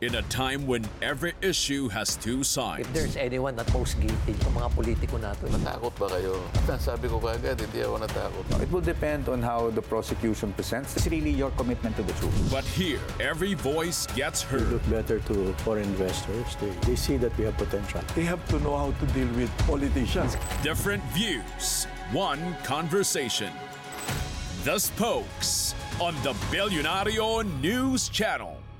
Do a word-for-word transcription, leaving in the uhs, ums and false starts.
In a time when every issue has two sides, If there's anyone not most guilty, yung mga politiko natin. Natakot ba kayo? Sabi ko kagad, hindi ako natakot. It will depend on how the prosecution presents. It's really your commitment to the truth. but here, every voice gets heard. Look better to foreign investors. They, they see that we have potential. They have to know how to deal with politicians. Different views, one conversation. The Spokes on the Billionario News Channel.